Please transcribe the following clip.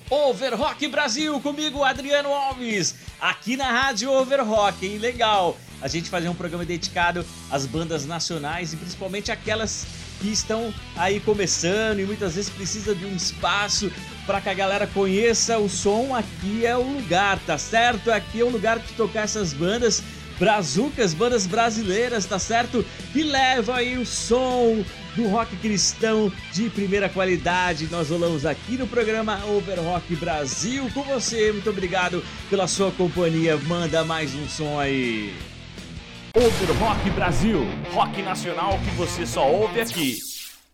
Overrock Brasil, comigo Adriano Alves, aqui na Rádio Overrock, hein? Legal a gente fazer um programa dedicado às bandas nacionais e principalmente aquelas que estão aí começando e muitas vezes precisa de um espaço para que a galera conheça o som. Aqui é o lugar, tá certo? Aqui é o lugar de tocar essas bandas brazucas, bandas brasileiras, tá certo? Que levam aí o som do rock cristão de primeira qualidade. Nós rolamos aqui no programa Overrock Brasil com você. Muito obrigado pela sua companhia. Manda mais um som aí. Overrock Brasil, rock nacional que você só ouve aqui.